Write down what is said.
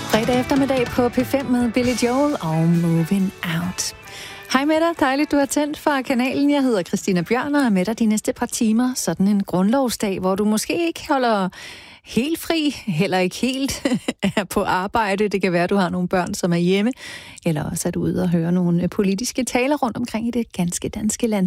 Fredag eftermiddag på P5 med Billy Joel og Moving Out. Hej med dig, dejligt du har tændt for kanalen. Jeg hedder Christina Bjørn og er med dig de næste par timer. Sådan en grundlovsdag, hvor du måske ikke holder helt fri, heller ikke helt er på arbejde. Det kan være, at du har nogle børn, som er hjemme, eller også er du ude og høre nogle politiske taler rundt omkring i det ganske danske land.